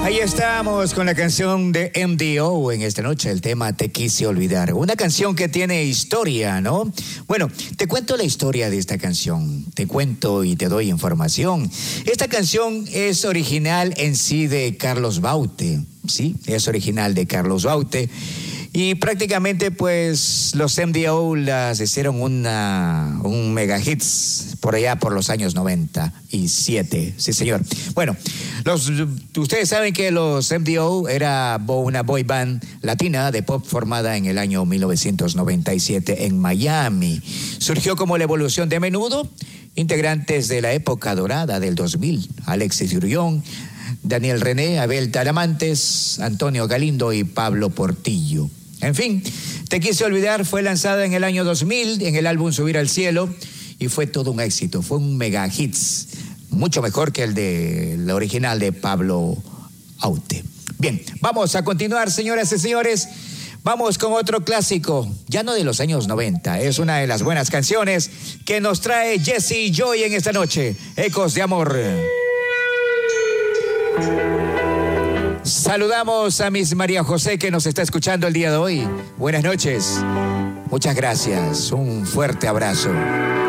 Ahí estamos con la canción de MDO en esta noche, el tema Te Quise Olvidar. Una canción que tiene historia, ¿no? Bueno, te cuento la historia de esta canción. Te cuento y te doy información. Esta canción es original en sí de Carlos Baute, ¿sí? Es original de Carlos Baute. Y prácticamente, pues, los MDO las hicieron un mega hits por allá por los años 97. Sí, señor. Bueno, ustedes saben que los MDO era una boy band latina de pop formada en el año 1997 en Miami. Surgió como la evolución de Menudo, integrantes de la época dorada del 2000. Alexis Grullón, Daniel René, Abel Talamantes, Antonio Galindo y Pablo Portillo. En fin, Te Quise Olvidar fue lanzada en el año 2000 en el álbum Subir al Cielo y fue todo un éxito, fue un mega hits, mucho mejor que el de la original de Pablo Aute. Bien, vamos a continuar, señoras y señores. Vamos con otro clásico, ya no de los años 90, es una de las buenas canciones que nos trae Jesse Joy en esta noche, Ecos de Amor. Saludamos a Miss María José que nos está escuchando el día de hoy. Buenas noches. Muchas gracias. Un fuerte abrazo.